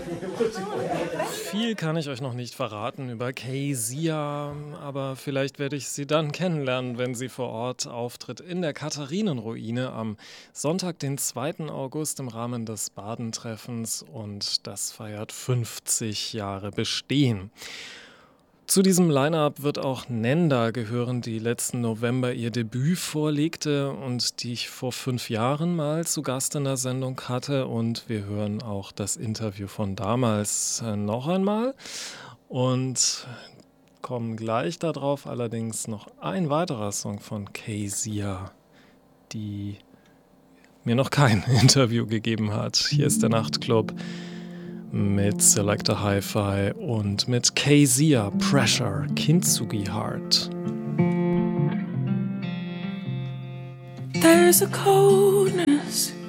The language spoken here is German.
Viel kann ich euch noch nicht verraten über Kezia, aber vielleicht werde ich sie dann kennenlernen, wenn sie vor Ort auftritt in der Katharinenruine am Sonntag, den 2. August im Rahmen des Badentreffens und das feiert 50 Jahre Bestehen. Zu diesem Line-up wird auch Nenda gehören, die letzten November ihr Debüt vorlegte und die ich vor 5 Jahren mal zu Gast in der Sendung hatte. Und wir hören auch das Interview von damals noch einmal und kommen gleich darauf. Allerdings noch ein weiterer Song von Kezia, die mir noch kein Interview gegeben hat. Hier ist der Nachtclub mit Selector Hi-Fi und mit Kezia, Pressure, Kintsugi Heart. There's a coldness